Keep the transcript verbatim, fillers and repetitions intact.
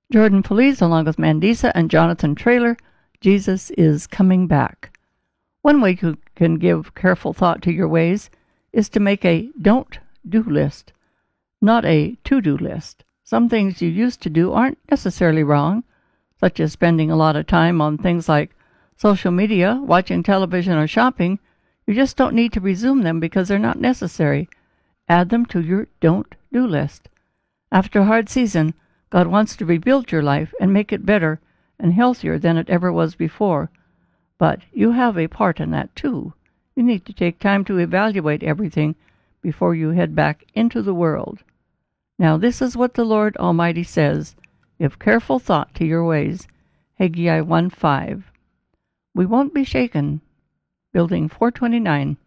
Jordan Feliz, along with Mandisa and Jonathan Traylor, Jesus is Coming Back. One way you can give careful thought to your ways is to make a don't-do list, not a to-do list. Some things you used to do aren't necessarily wrong, such as spending a lot of time on things like social media, watching television, or shopping. You just don't need to resume them because they're not necessary. Add them to your don't-do list. After a hard season, God wants to rebuild your life and make it better and healthier than it ever was before. But you have a part in that, too. You need to take time to evaluate everything before you head back into the world. Now this is what the Lord Almighty says. Give careful thought to your ways. Haggai one five. We won't be shaken. Building four twenty-nine.